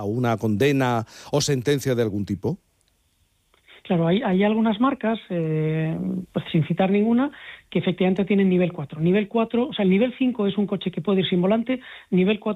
o una condena o sentencia de algún tipo? Claro, hay algunas marcas, pues sin citar ninguna, que efectivamente tienen nivel 4. Nivel 4, o sea, el nivel 5 es un coche que puede ir sin volante, nivel 4